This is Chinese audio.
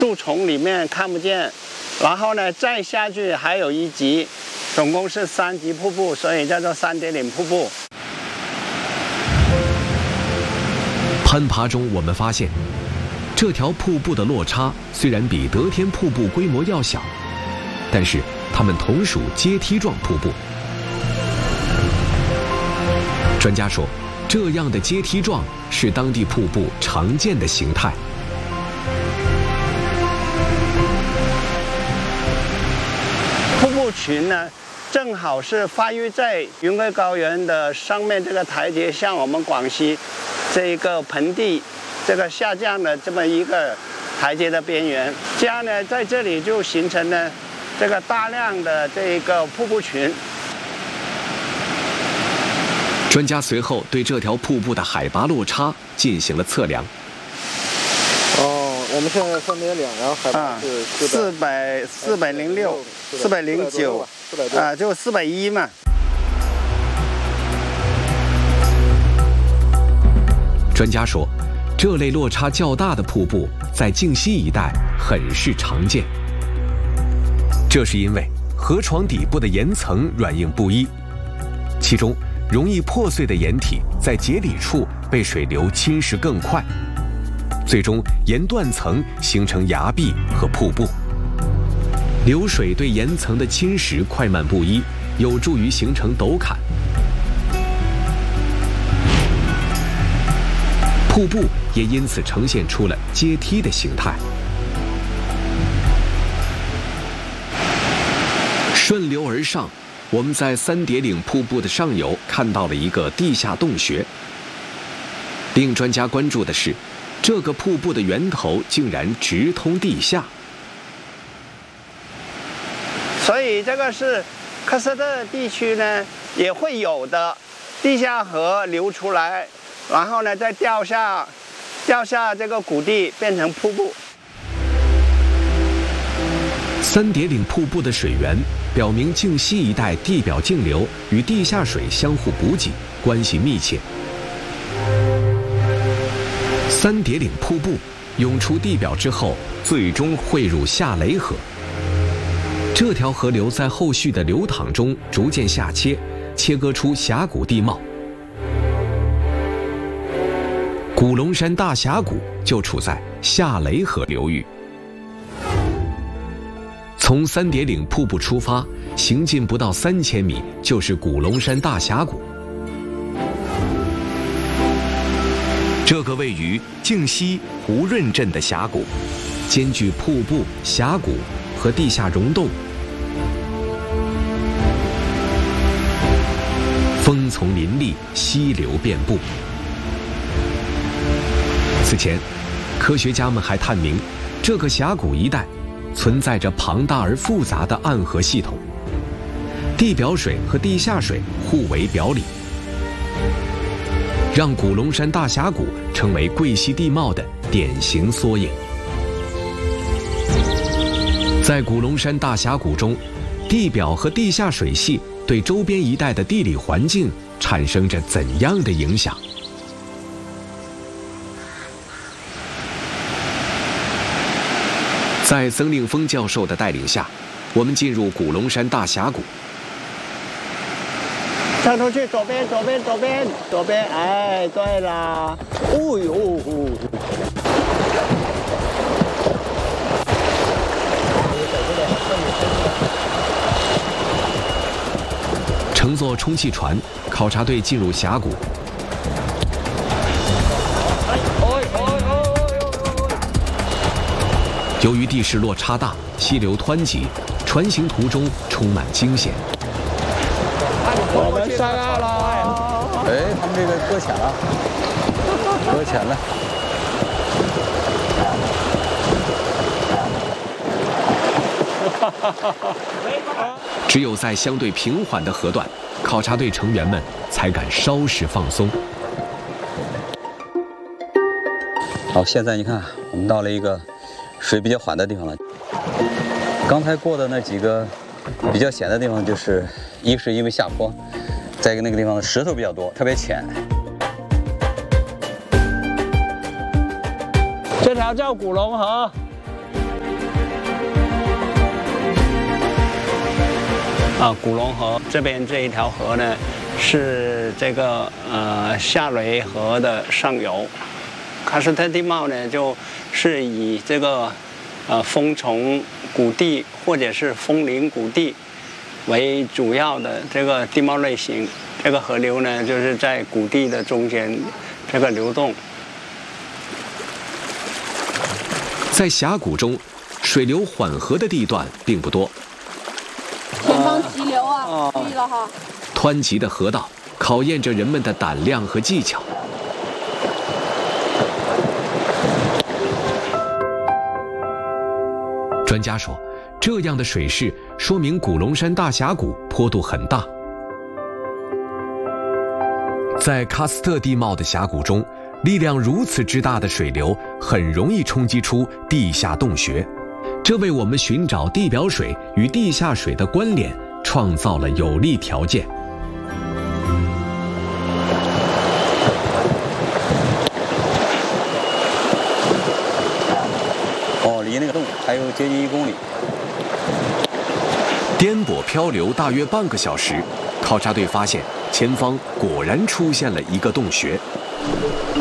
树丛里面看不见。然后呢，再下去还有1级，总共是3级瀑布，所以叫做三叠岭瀑布。 攀爬中，我们发现，这条瀑布的落差虽然比得天瀑布规模要小，但是它们同属阶梯状瀑布。专家说，这样的阶梯状是当地瀑布常见的形态。 瀑布群呢，正好是发育在云贵高原的上面这个台阶向我们广西这一个盆地这个下降的这么一个台阶的边缘，这样呢，在这里就形成了这个大量的这一个瀑布群。 专家随后对这条瀑布的海拔落差进行了测量。 我们现在3叠岭，然后海拔是 406、409啊，就410嘛。 专家说，这类落差较大的瀑布在靖西一带很是常见。这是因为河床底部的岩层软硬不一，其中容易破碎的岩体在节理处被水流侵蚀更快。最终沿断层形成崖壁和瀑布，流水对岩层的侵蚀快慢不一，有助于形成陡坎。瀑布也因此呈现出了阶梯的形态。顺流而上，我们在三叠岭瀑布的上游看到了一个地下洞穴。令专家关注的是，这个瀑布的源头竟然直通地下， 所以这个是喀斯特地区呢也会有的地下河流出来，然后呢再掉下这个谷地变成瀑布。 三叠岭瀑布的水源表明靖西一带地表径流与地下水相互补给，关系密切。三叠岭瀑布涌出地表之后，最终汇入夏雷河。这条河流在后续的流淌中逐渐下切，切割出峡谷地貌。古龙山大峡谷就处在夏雷河流域。从三叠岭瀑布出发，行进不到3000米就是古龙山大峡谷。这个位于靖西胡润镇的峡谷，兼具瀑布、峡谷和地下溶洞，峰丛林立，溪流遍布。此前，科学家们还探明，这个峡谷一带存在着庞大而复杂的暗河系统，地表水和地下水互为表里，让古龙山大峡谷成为贵溪地貌的典型缩影。在古龙山大峡谷中，地表和地下水系对周边一带的地理环境产生着怎样的影响？在曾令峰教授的带领下，我们进入古龙山大峡谷。 跳出去，左边，哎，对啦，哦呦， 乘坐充气船，考察队进入峡谷。由于地势落差大，溪流湍急，船行途中充满惊险。 我们上岸了！ 哎，他们这个搁浅了，搁浅了。 只有在相对平缓的河段，考察队成员们才敢稍事放松。 好，现在你看，我们到了一个水比较缓的地方了。刚才过的那几个比较险的地方，就是一是因为下坡，再一个那个地方的石头比较多，特别浅。 这条叫古龙河， 古龙河这边这一条河呢，是这个夏雷河的上游。喀斯特地貌呢，就是以这个枫丛谷地或者是枫林谷地为主要的这个地貌类型。这个河流呢，就是在谷地的中间这个流动。 在峡谷中，水流缓和的地段并不多。 前方急流啊，注意了哈！ 湍急的河道考验着人们的胆量和技巧。专家说，这样的水势说明古龙山大峡谷坡度很大。在喀斯特地貌的峡谷中，力量如此之大的水流很容易冲击出地下洞穴，这为我们寻找地表水与地下水的关联创造了有利条件。 离那个洞还有接近1公里。 颠簸漂流大约半个小时，考察队发现前方果然出现了一个洞穴。